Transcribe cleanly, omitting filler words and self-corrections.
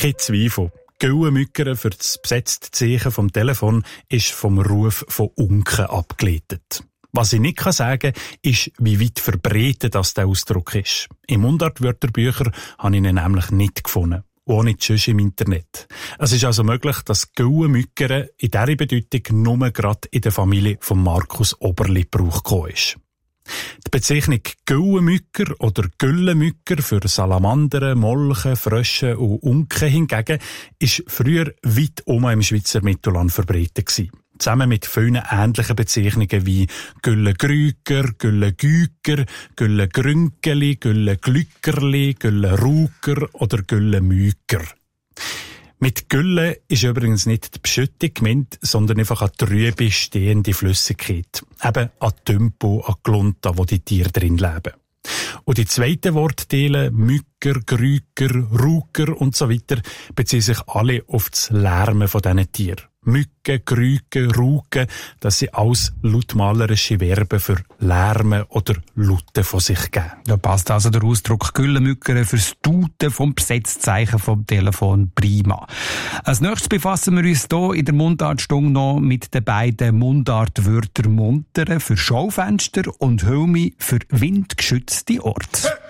Kein Zweifel. Güllenmückern für das besetzte Zeichen vom Telefon ist vom Ruf von Unken abgeleitet. Was ich nicht sagen kann, ist, wie weit verbreitet das der Ausdruck ist. Im Mundartwörterbücher habe ich ihn nämlich nicht gefunden. Auch nicht sonst im Internet. Es ist also möglich, dass Güllenmückern in dieser Bedeutung nur gerade in der Familie von Markus Oberli Brauch gekommen ist. Die Bezeichnung Güllenmücker oder Güllenmücker für Salamandern, Molchen, Frösche und Unken hingegen ist früher weit im Schweizer Mittelland verbreitet gewesen. Zusammen mit vielen ähnlichen Bezeichnungen wie Güllengrüger, Güllengüger, Güllengrünkeli, Güllenglückerli, Güllenruker oder Güllenmüker. Mit Gülle ist übrigens nicht die Beschüttung gemeint, sondern einfach eine trübe, stehende Flüssigkeit. Eben an Tümpo, an Glunta, wo die Tiere drin leben. Und die zweiten Wortteile, Mücker, Grüker, Ruker und so weiter, beziehen sich alle auf das Lärmen von diesen Tieren. Mücken, Grüken, Ruken, das sind alles lautmalerische Verben für Lärmen oder Lauten von sich geben. Da passt also der Ausdruck Güllenmückern fürs Tuten vom Besetzzeichen vom Telefon prima. Als nächstes befassen wir uns hier in der Mundartstunde noch mit den beiden Mundartwörtern Muntere für Schaufenster und Hülmi für windgeschützte Orte.